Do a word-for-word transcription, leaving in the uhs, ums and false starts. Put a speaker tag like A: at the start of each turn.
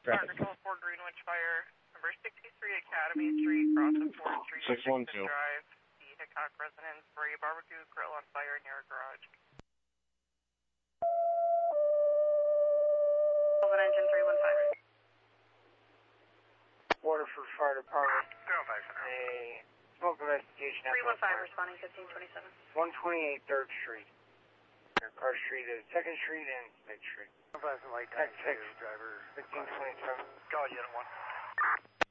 A: Parker twelve four Greenwich Fire, number sixty-three Academy Street, cross of fourth Street,
B: six one two.
A: Drive, the Hickok residence, for a barbecue grill on fire near a garage. Engine three one five.
C: Waterford Fire Department.
A: three one five.
C: A smoke investigation.
A: three one five responding fifteen twenty-seven.
C: one twenty-eight third Street. Carter Street is second Street and sixth Street.
D: one five light
C: Tech
D: time
C: six.
D: driver.
C: fifteen twenty-seven.
D: Call unit one.